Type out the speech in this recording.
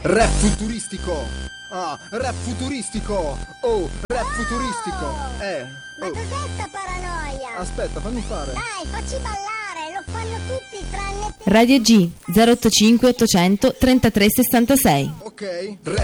Rap futuristico. Ah, rap futuristico. Oh, rap futuristico. Ma cos'è sta paranoia? Aspetta, fammi fare. Dai, facci ballare, lo fanno tutti tranne te. Radio G 085 800 33 66. Ok, rap